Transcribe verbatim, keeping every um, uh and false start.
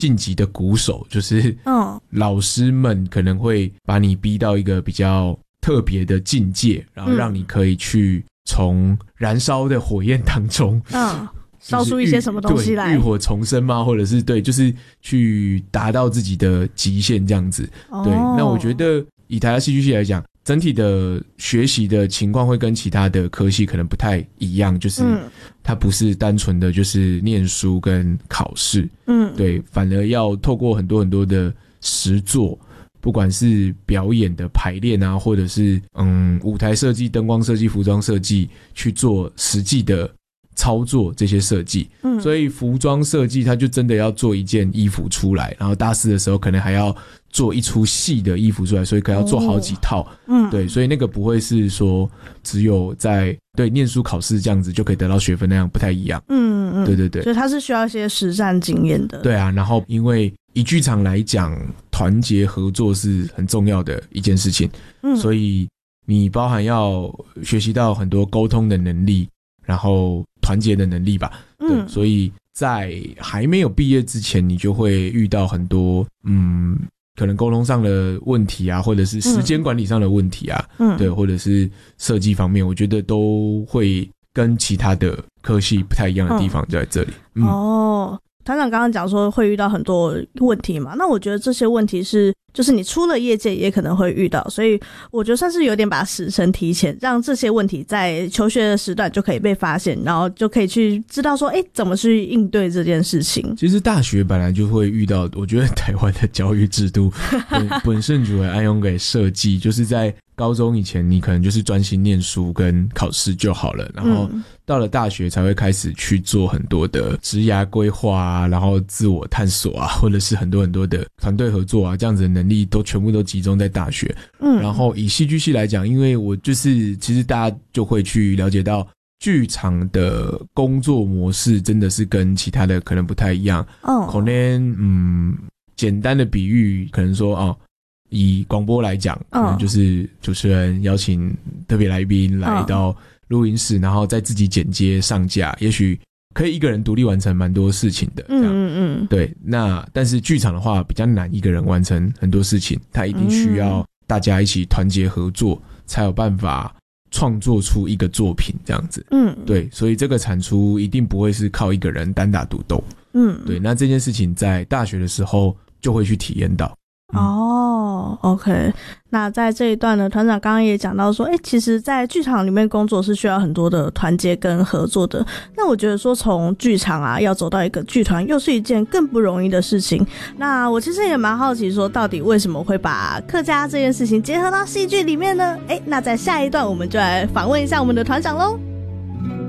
晋级的鼓手，就是老师们可能会把你逼到一个比较特别的境界，然后让你可以去从燃烧的火焰当中嗯烧出一些什么东西来， 浴火重生吗？或者是对，就是去达到自己的极限这样子。哦、对，那我觉得以台大戏剧系来讲，整体的学习的情况会跟其他的科系可能不太一样，就是它不是单纯的就是念书跟考试，嗯，对，反而要透过很多很多的实作。不管是表演的排练啊，或者是嗯舞台设计、灯光设计、服装设计，去做实际的操作这些设计。嗯，所以服装设计它就真的要做一件衣服出来，然后大四的时候可能还要做一出戏的衣服出来，所以可能要做好几套。嗯，对，所以那个不会是说只有在对念书考试这样子就可以得到学分那样，不太一样。嗯嗯，对对对， 所以它是需要一些实战经验的。 对啊，然后因为以剧场来讲，团结合作是很重要的一件事情，嗯，所以你包含要学习到很多沟通的能力，然后团结的能力吧，对，嗯，所以在还没有毕业之前，你就会遇到很多嗯，可能沟通上的问题啊，或者是时间管理上的问题啊，嗯，对，或者是设计方面，我觉得都会跟其他的科系不太一样的地方就在这里。嗯， 哦。团长刚刚讲说会遇到很多问题嘛，那我觉得这些问题是就是你出了业界也可能会遇到，所以我觉得算是有点把时程提前，让这些问题在求学的时段就可以被发现，然后就可以去知道说诶怎么去应对这件事情。 其实大学本来就会遇到，我觉得台湾的教育制度本本身就会按用给设计，就是在高中以前你可能就是专心念书跟考试就好了，然后到了大学才会开始去做很多的职涯规划啊，然后自我探索啊，或者是很多很多的团队合作啊，这样子的能力都全部都集中在大学。嗯，然后以戏剧系来讲，因为我就是其实大家就会去了解到剧场的工作模式真的是跟其他的可能不太一样。哦，可能嗯简单的比喻可能说哦，以广播来讲，可能就是主持人邀请特别来宾来到录音室，然后再自己剪接上架，也许可以一个人独立完成蛮多事情的。这样，嗯嗯，对。那但是剧场的话比较难，一个人完成很多事情，他一定需要大家一起团结合作，才有办法创作出一个作品这样子。嗯，对。所以这个产出一定不会是靠一个人单打独斗。嗯，对。那这件事情在大学的时候就会去体验到。 哦 OK， 那在这一段呢，团长刚刚也讲到说诶其实在剧场里面工作是需要很多的团结跟合作的，那我觉得说从剧场啊要走到一个剧团又是一件更不容易的事情。那我其实也蛮好奇说到底为什么会把客家这件事情结合到戏剧里面呢？诶那在下一段我们就来访问一下我们的团长咯。